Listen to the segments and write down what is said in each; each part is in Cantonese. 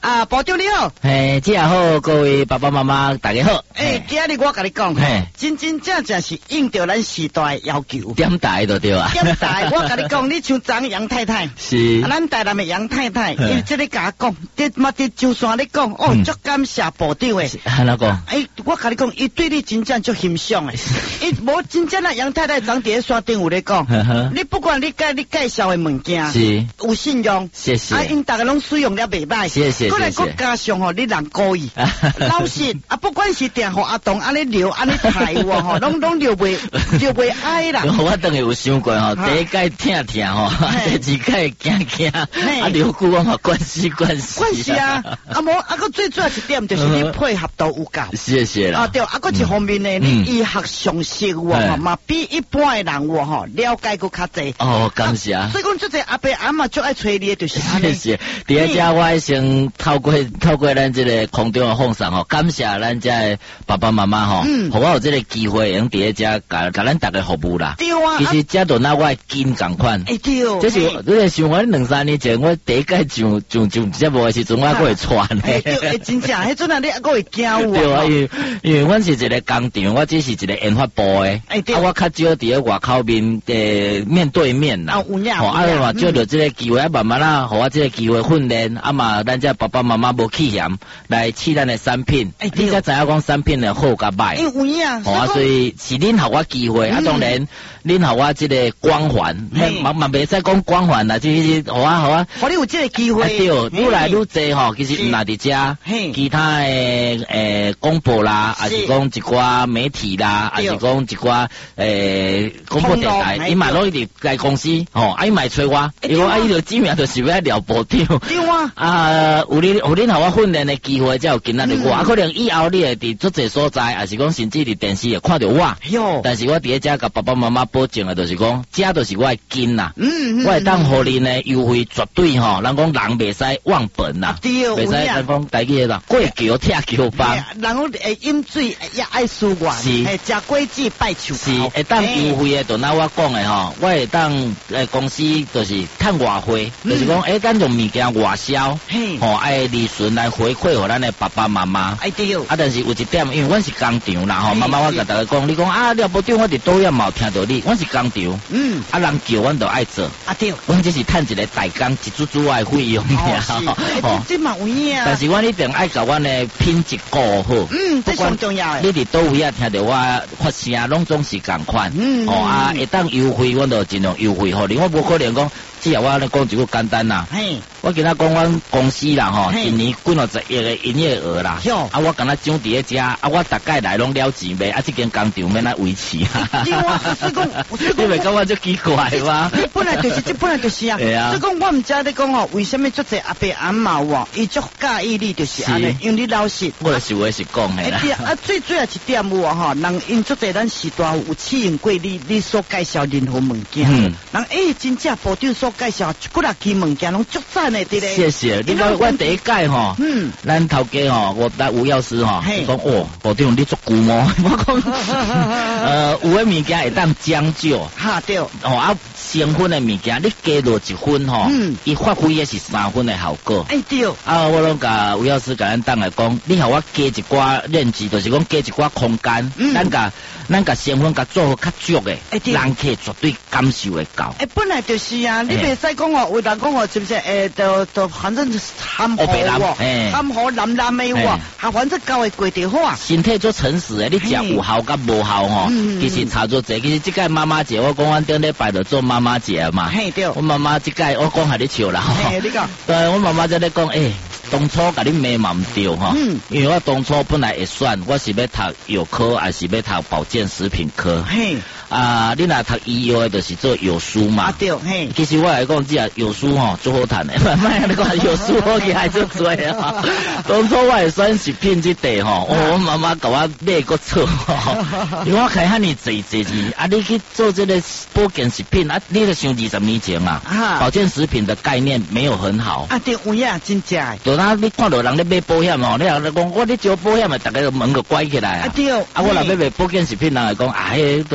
啊，部长你好。 这也好，各位爸爸妈妈大家好。 今日我跟你讲，真正是应着咱时代要求。 点大就对啊。 点大，我跟你讲，你像张杨太太， 是， 咱台南的杨太太，伊这里甲我讲，伫就山咧讲，足感谢部长诶。 安怎讲？ 我跟你讲，伊对你真正足欣赏诶。伊无真正啊，杨太太长伫山顶有咧讲，你不管你介绍诶物件， 是有信用， 谢谢。 因大家拢使用了袂歹， 谢谢。 过来国加上你人故意，老实不管是定互阿东安尼留安尼台湾拢留袂哀啦。 我等下有想过第一届听听第二届惊，留久我嘛关系啊。 个最主要一点就是你配合度有够。 谢谢啦。 对，个一方面呢，你医学常识嘛比一般诶人了解佫较济。 感谢。 所以讲，即个阿伯阿嬷最爱找你，就是安尼。 谢谢。第一家我先透过咱这个空中的放送感谢咱这爸爸妈妈互我有这个机会，用第一家甲咱大家服务啦。 对啊。 其实这都那我紧共款。 对。 这是你想我2-3年前，我第一届上节目的时阵，我还会传咧。 对，真正，迄阵啊，你还会惊我。 对啊，因为阮是一个工厂，我只是一个研发部的。我较少伫咧外口面面对面啦。 有影。 嘛借着这个机会，慢慢啦，互我这个机会训练，嘛，咱这爸爸妈妈无气嫌来试咱的产品。你才知影讲产品的好甲歹。 有影。 所以是恁互我机会，当然恁互我这个光环，嘛袂使讲光环啦，就是互我。 互你有这个机会。 对，愈来愈济其实唔伫遮，其他的广播啦，还是讲一寡媒体啦，还是讲一寡广播电台，伊嘛拢一直来公司，伊嘛找我，伊讲伊就指名就是要聊部长。 对啊。有恁互我训练的机会，才有今仔日我。可能以后你会伫足侪所在，还是讲甚至伫电视会看到我。但是我伫遮甲爸爸妈妈保证的，就是讲，遮就是我的根啦。我会当互恁呢优惠绝对人讲人袂使忘本啦，袂使人讲台语啦，过桥拆桥帮。 人讲饮水也爱思源，是食果子拜树头。 是会当优惠的，就那我讲的我会当公司就是趁外汇，就是讲咱用物件外销，爱利润来回馈互咱的爸爸妈妈。 对。 但是有一点，因为阮是工厂啦，妈妈我甲大家讲，你讲廖部长，我伫导演嘛有听到你，阮是工厂，人叫阮就爱做。 对。 阮只是趁一个代工一组的费用尔。 这嘛有影。 但是阮一定爱甲阮的品质顾好。 这上重要的。 你伫倒位听到我发声，拢总是共款。会当优惠，阮就尽量优惠互你。我无可能讲，只要我咧讲一句简单啦。我今仔讲阮公司啦一年几50亿的营业额啦。我敢若奖伫咧遮，我大概来拢了钱呗。这间工厂免来维持。 对啊，所以讲， 你袂感觉足奇怪吗？ 本来就是啊。所以讲，我唔知你讲为什么足侪阿伯阿嬷伊足介意你就是安尼，因为你老实。 我是话是讲的啦。 最主要一点人因足侪咱时代有试用过你所介绍任何物件。人真正部长所介绍几啊期物件拢足赞的，对咧。 谢谢。你讲我第一届咱头家我来吴药师讲部长你足久吗？我讲有的物件会当将就。 对。 成分的物件你加落1分伊发挥也是3分的效果。 对。 我拢甲吴药师甲咱当来讲，你互我加一寡认知，就是讲加一寡空间，咱甲成分甲做好较足的，人客绝对感受会到。 本来就是啊，你袂使讲有人讲是不是？就反正含糊含糊蓝的反正交的过就好啊。 身体做诚实的，你食有效甲无效其实差足济。其实这届妈妈节，我讲阮顶礼拜就做妈妈节嘛。我妈妈这届我讲下你笑啦。 你讲。 对，我妈妈在咧讲，当初甲你骂嘛唔对因为我当初本来会选，我是要读药科，还是要读保健食品科。你若读医药的，就是做药师嘛。 对。 其实我来讲，只药师最好谈的，慢你讲药师好起来就多啊。当初我会选食品这地我妈妈甲我骂个错因为我开遐尼济你去做这个保健食品你就想20年前保健食品的概念没有很好。 对，有影真正。 你看到人咧买保险你人讲我咧招保险大家门个关起来。 对。 我若要卖保健食品，人来讲都早灯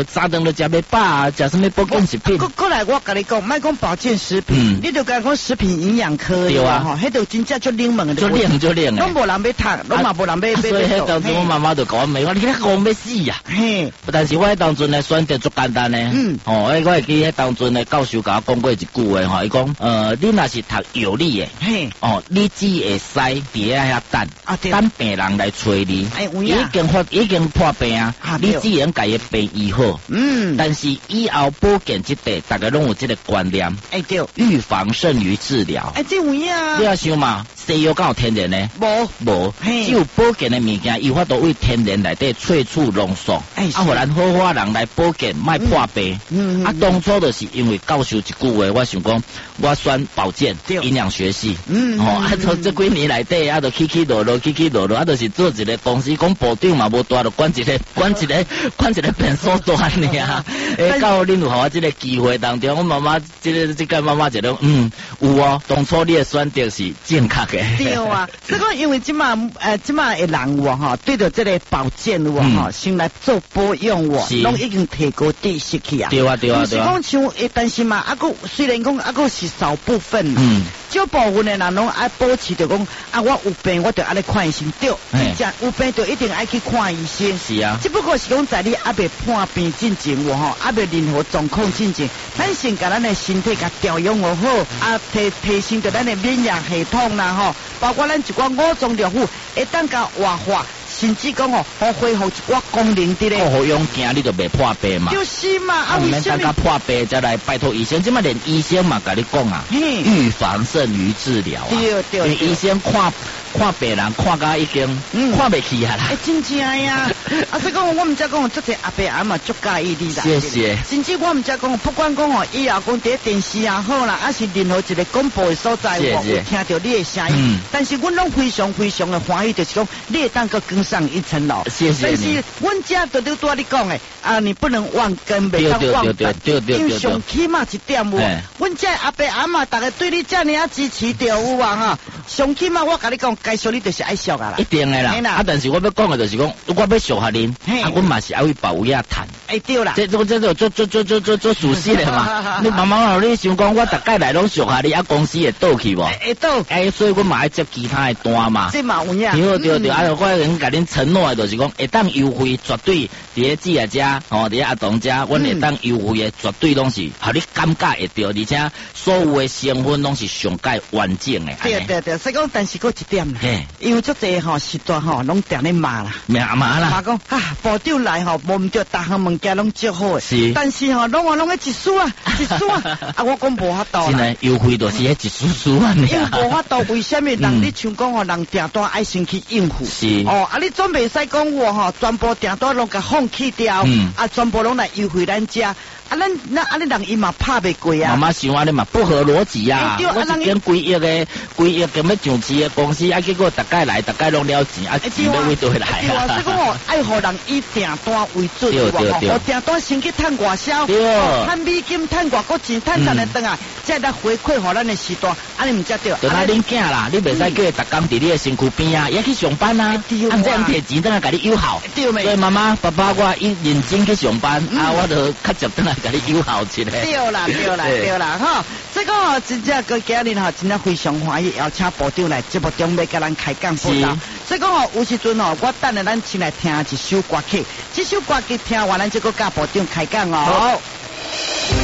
就食袂饱啊，食什么保健食品？ 过来我跟你讲，莫讲保健食品，你就讲讲食品营养科对啊，吼，迄度真正就冷门的， 就冷拢无人要读，拢嘛无人要。 所以迄当阵我妈妈就甲我骂我，你讲要死呀！嘿，但是我迄当阵呢选择足简单呢，我会记迄当阵呢教授甲我讲过一句话吼，伊讲你若是读药理的，嘿，你只会使伫遐等病人来找你，已经破病啊，你只能甲伊病医好，但是以后保健这块，大家拢有这个观念， 对， 预防胜于治疗， 这有影啊， 你要想嘛，西药敢有天然的？无，只有保健的物件，有法度为天然内底萃取浓缩，互咱好好人来保健，莫破病。当初就是因为教授一句话，我想讲，我选保健营养学系，做这几年内底，就起落落，就是做一个公司，讲部长嘛无大，就管一个变数大尔。到恁有互我这个机会当中，我妈妈这个妈妈觉得，有哦，当初你的选择是正确的。 对啊，这个因为即马的人哈，对着这个保健哈，先来做保养拢已经提高知识去啊。 对啊。 是讲像但是嘛，虽然讲是少部分，少部分的人拢爱保持着讲我有病我就爱来看医生，对，真正有病就一定爱去看医生。 是啊， 只不过是讲在你未判病进前未任何状况进前，咱先甲咱的身体甲调养好，提升着咱的免疫系统啦包括咱一寡五脏六腑会当甲活化。甚至讲恢复一寡功能的咧， 好用行你就袂破病嘛。 就是嘛， 为什么？等破病再来拜托医生，即嘛连医生嘛甲你讲啊，预防胜于治疗啊。对，因为医生看病人看到已经看袂起啊啦。 真正呀，所以讲我们遮讲足侪阿伯阿嬷足介意你啦。 谢谢。 甚至我们遮讲，不管讲以后讲伫电视也好啦，还是任何一个广播的所在，有听到你的声音，但是阮拢非常非常的欢喜，就是讲你会当个更上一层楼。 谢谢你。 但是阮遮都拄你讲的你不能忘根，袂当忘根。因为上起码一点阮遮阿伯阿嬷大家对你遮尔啊支持着有啊上起码我甲你讲，该俗你就是爱俗啊啦。 一定的啦。但是我要讲的就是讲，我要俗下恁，阮嘛是爱为保养谈。 对啦。 这做熟悉的嘛。你慢慢你想讲，我大概来拢俗下你，公司会倒去无？ 会倒。 所以我嘛爱接其他的单嘛。 这嘛有影。 对，我能甲恁承诺的就是讲，会当优惠绝对伫姊仔遮，伫阿东遮，阮会当优惠的绝对拢是，互你感觉会到，而且所有的成分拢是上界完整的。 对，所以讲，但是佫一点啦，因为足侪时段拢定咧骂啦， 骂啦， 骂讲部长来无毋对，逐项物件拢足好是， 但是拢个一输啊，我讲无法度真的优惠就是迄一输啊， 因为无法度，为什么人你像讲人订单爱先去应付， 是你总袂使讲我全部订单拢甲放弃掉，全部拢来优惠咱遮。咱人伊嘛拍袂过啊！ 妈妈想安尼嘛不合逻辑啊！我一间几亿根要上市的公司，结果大概拢了钱，钱要为倒来啊！ 对啊，所以讲爱互人以订单为准，互订单先去趁外销，趁美金，趁外国钱，趁赚来转啊，再来回馈互咱的时段，安尼毋则对。 就拿恁囝啦，你袂使叫伊逐工伫你的身躯边啊，也去上班啊，这样摕钱等下甲你友好。 对没？ 所以妈妈、爸爸，我认真去上班我就较接等下。甲你友好一个。 对啦，这个真正个今日真正非常欢喜，邀请部长来节目中要甲咱开讲报道。所以讲有时阵我等下咱先来听一首歌曲，这首歌曲听完咱就个甲部长开讲好。